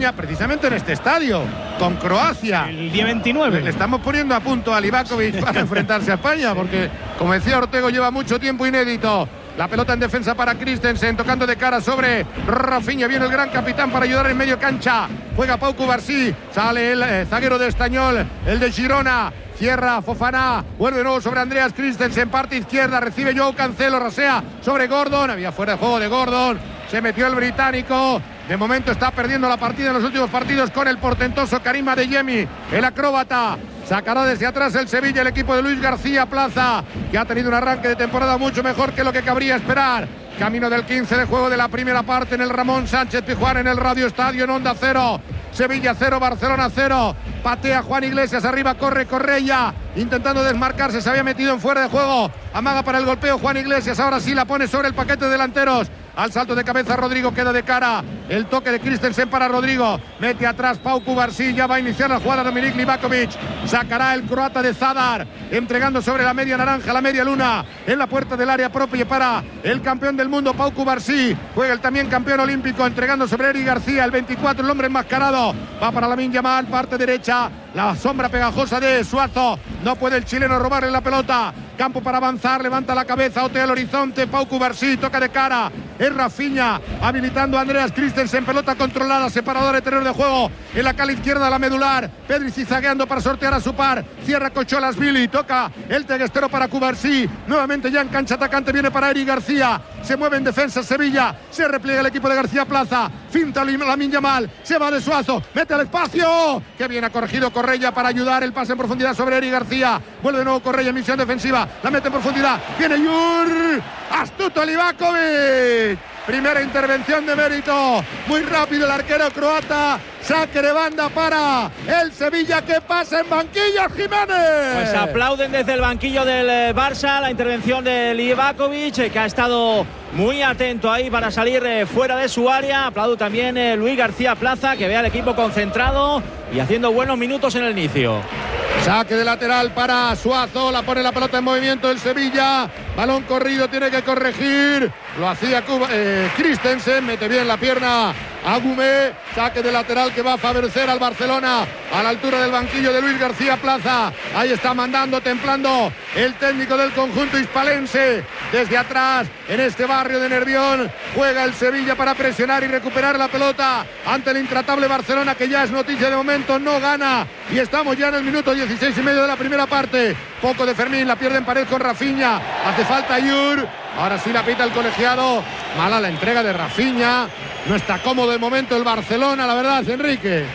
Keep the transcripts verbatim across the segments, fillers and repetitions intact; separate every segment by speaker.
Speaker 1: España, precisamente en este estadio, con Croacia.
Speaker 2: El día veintinueve.
Speaker 1: Le estamos poniendo a punto a Livakovic para enfrentarse a España, porque, como decía Ortego, lleva mucho tiempo inédito. La pelota en defensa para Christensen, tocando de cara sobre Rafinha. Viene el gran capitán para ayudar en medio cancha. Juega Pau Cubarsí, sale el eh, zaguero de Estañol, el de Girona. Cierra Fofana, vuelve de nuevo sobre Andreas Christensen, parte izquierda, recibe Joao Cancelo, rasea sobre Gordon, había fuera de juego de Gordon, se metió el británico, de momento está perdiendo la partida en los últimos partidos con el portentoso Karim Adeyemi, el acróbata. Sacará desde atrás el Sevilla, el equipo de Luis García Plaza, que ha tenido un arranque de temporada mucho mejor que lo que cabría esperar. Camino del quince de juego de la primera parte en el Ramón Sánchez Pizjuán, en el Radio Estadio, en Onda Cero. Sevilla cero, Barcelona cero. Patea Juan Iglesias, arriba corre Correia, intentando desmarcarse, se había metido en fuera de juego. Amaga para el golpeo Juan Iglesias, ahora sí la pone sobre el paquete de delanteros. Al salto de cabeza Rodrigo, queda de cara. El toque de Christensen para Rodrigo. Mete atrás Pau Cubarsí, ya va a iniciar la jugada Dominik Livakovic. Sacará el croata de Zadar, entregando sobre la media naranja, la media luna, en la puerta del área propia para el campeón del mundo, Pau Cubarsí. Juega el también campeón olímpico, entregando sobre Eric García, el veinticuatro, el hombre enmascarado. Va para Lamine Yamal, parte derecha. La sombra pegajosa de Suazo. No puede el chileno robarle la pelota. Campo para avanzar, levanta la cabeza, otea el horizonte, Pau Cubarsí, toca de cara, es Rafinha, habilitando a Andreas Christensen, pelota controlada, separador de terreno de juego, en la cala izquierda la medular, Pedri zagueando para sortear a su par, cierra Cocholas Billy, toca el teguestero para Cubarsí, nuevamente ya en cancha atacante, viene para Eric García, se mueve en defensa Sevilla, se repliega el equipo de García Plaza, finta Lamine Yamal, se va de Suazo, mete al espacio, que bien ha corregido Correia para ayudar, el pase en profundidad sobre Eric García, vuelve de nuevo Correia en misión defensiva, la mete en profundidad, viene Yur, astuto Livakovic, primera intervención de mérito, muy rápido el arquero croata, saque de banda para el Sevilla, que pasa en banquillo, Jiménez.
Speaker 3: Pues aplauden desde el banquillo del Barça la intervención de Livakovic, que ha estado muy atento ahí para salir fuera de su área. Aplaudo también Luis García Plaza, que ve al equipo concentrado y haciendo buenos minutos en el inicio.
Speaker 1: Saque de lateral para Suazo, la pone la pelota en movimiento el Sevilla, balón corrido, tiene que corregir, lo hacía Cuba, eh, Christensen, mete bien la pierna Agumé, saque de lateral que va a favorecer al Barcelona a la altura del banquillo de Luis García Plaza. Ahí está mandando, templando el técnico del conjunto hispalense. Desde atrás, en este barrio de Nervión, juega el Sevilla para presionar y recuperar la pelota ante el intratable Barcelona, que ya es noticia de momento, no gana. Y estamos ya en el minuto dieciséis y medio de la primera parte. Poco de Fermín, la pierde en pared con Rafinha. Hace falta Yur. Ahora sí la pita el colegiado. Mala la entrega de Rafinha. No está cómodo de momento el Barcelona, la verdad, Enrique.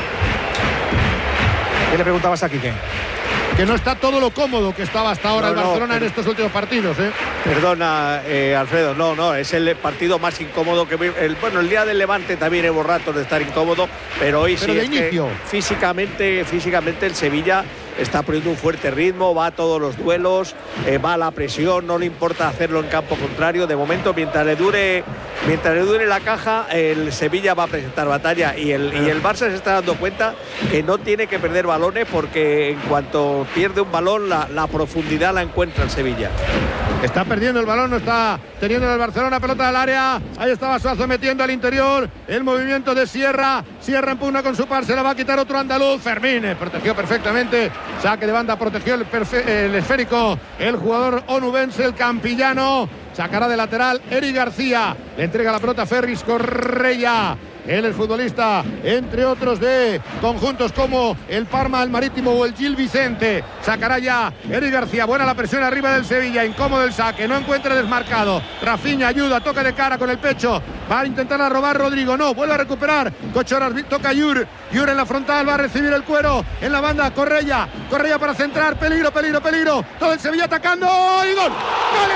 Speaker 4: ¿Qué le preguntabas a Quique?
Speaker 1: Que no está todo lo cómodo que estaba hasta ahora no, el Barcelona no, pero... en estos últimos partidos, ¿eh?
Speaker 5: Perdona, eh, Alfredo, no, no, es el partido más incómodo que... El, bueno, el día del Levante también hubo ratos de estar incómodo, pero hoy
Speaker 1: pero
Speaker 5: sí
Speaker 1: de
Speaker 5: es
Speaker 1: inicio.
Speaker 5: Que físicamente, físicamente el Sevilla está poniendo un fuerte ritmo, va a todos los duelos, eh, va a la presión, no le importa hacerlo en campo contrario. De momento, mientras le dure, mientras le dure la caja, el Sevilla va a presentar batalla y el, y el Barça se está dando cuenta que no tiene que perder balones, porque en cuanto pierde un balón, la, la profundidad la encuentra el Sevilla.
Speaker 1: Está perdiendo el balón, no está teniendo el Barcelona, pelota al área. Ahí estaba Suazo metiendo al interior. El movimiento de Sierra. Sierra impugna con su par, se la va a quitar otro andaluz. Fermín protegió perfectamente. Saque de banda, protegió el, el esférico. El jugador onubense, el campillano. Sacará de lateral Eric García. Le entrega la pelota a Ferris Correia. Él es futbolista, entre otros, de conjuntos como el Parma, el Marítimo o el Gil Vicente. Sacará ya Eric García. Buena la presión arriba del Sevilla. Incómodo el saque. No encuentra desmarcado. Rafinha ayuda, toca de cara con el pecho. Va a intentar a robar Rodrigo. No, vuelve a recuperar. Cochoras, toca Yur. Yur en la frontal, va a recibir el cuero. En la banda, Correia. Correia para centrar. Peligro, peligro, peligro. Todo el Sevilla atacando. ¡Y gol! ¡Gol!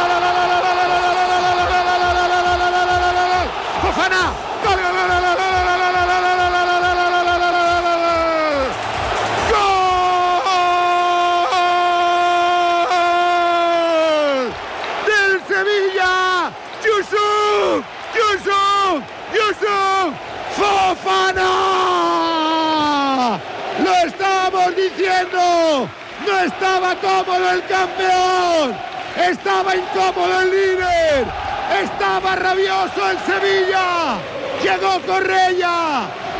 Speaker 1: ¡Fofana! ¡Gol! ¡Del Sevilla! ¡Yusuf! ¡Yusuf! ¡Yusuf! ¡Fofana! ¡Lo estamos diciendo! ¡No estaba cómodo el campeón! ¡Estaba incómodo el líder! ¡Estaba rabioso el Sevilla! Llegó Correia,